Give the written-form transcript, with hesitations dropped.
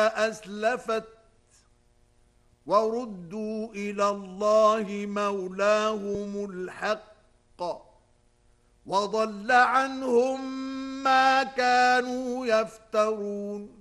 أسلفت وردوا إلى الله مولاهم الحق وضل عنهم ما كانوا يفترون